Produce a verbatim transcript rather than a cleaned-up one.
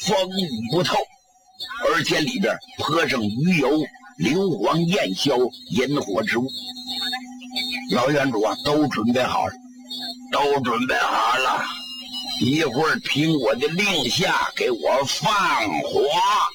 风雨不透，而且里边颇生鱼油、硫磺、焰硝、引火之物。老院主啊，都准备好了，都准备好了，一会儿凭我的令下给我放火。